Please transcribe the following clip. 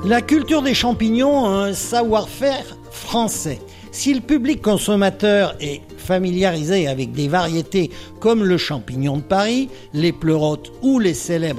La culture des champignons a un savoir-faire français. Si le public consommateur est familiarisé avec des variétés comme le champignon de Paris, les pleurotes ou les célèbres